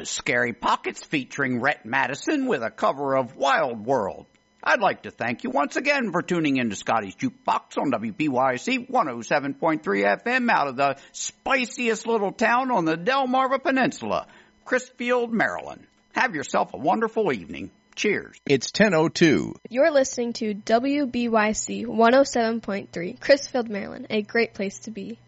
was Scary Pockets featuring Rhett Madison with a cover of Wild World. I'd like to thank you once again for tuning in to Scotty's Jukebox on WBYC 107.3 FM out of the spiciest little town on the Delmarva Peninsula, Chrisfield, Maryland. Have yourself a wonderful evening. Cheers. It's 10:02. You're listening to WBYC 107.3, Chrisfield, Maryland, a great place to be.